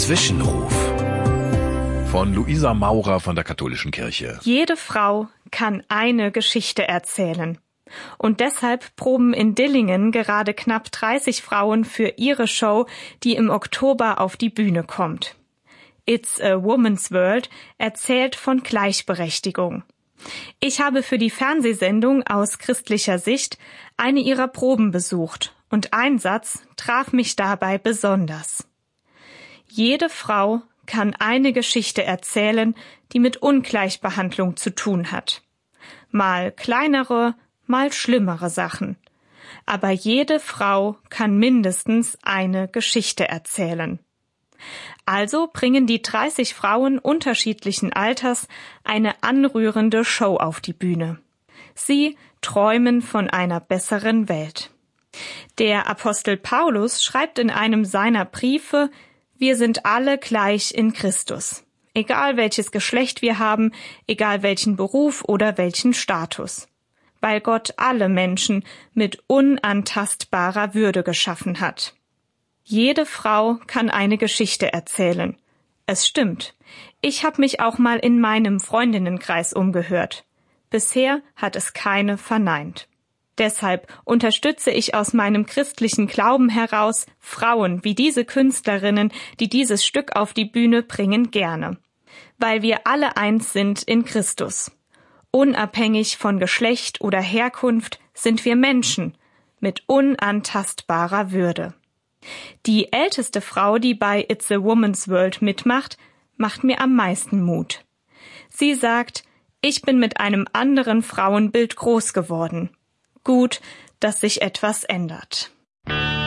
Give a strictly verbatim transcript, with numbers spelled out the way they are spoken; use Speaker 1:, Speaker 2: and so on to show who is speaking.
Speaker 1: Zwischenruf von Luisa Maurer von der Katholischen Kirche.
Speaker 2: Jede Frau kann eine Geschichte erzählen. Und deshalb proben in Dillingen gerade knapp dreißig Frauen für ihre Show, die im Oktober auf die Bühne kommt. It's a Woman's World erzählt von Gleichberechtigung. Ich habe für die Fernsehsendung aus christlicher Sicht eine ihrer Proben besucht und ein Satz traf mich dabei besonders. Jede Frau kann eine Geschichte erzählen, die mit Ungleichbehandlung zu tun hat. Mal kleinere, mal schlimmere Sachen. Aber jede Frau kann mindestens eine Geschichte erzählen. Also bringen die dreißig Frauen unterschiedlichen Alters eine anrührende Show auf die Bühne. Sie träumen von einer besseren Welt. Der Apostel Paulus schreibt in einem seiner Briefe: Wir sind alle gleich in Christus. Egal welches Geschlecht wir haben, egal welchen Beruf oder welchen Status. Weil Gott alle Menschen mit unantastbarer Würde geschaffen hat. Jede Frau kann eine Geschichte erzählen. Es stimmt. Ich habe mich auch mal in meinem Freundinnenkreis umgehört. Bisher hat es keine verneint. Deshalb unterstütze ich aus meinem christlichen Glauben heraus Frauen wie diese Künstlerinnen, die dieses Stück auf die Bühne bringen, gerne. Weil wir alle eins sind in Christus. Unabhängig von Geschlecht oder Herkunft sind wir Menschen mit unantastbarer Würde. Die älteste Frau, die bei It's a Woman's World mitmacht, macht mir am meisten Mut. Sie sagt: Ich bin mit einem anderen Frauenbild groß geworden. Gut, dass sich etwas ändert.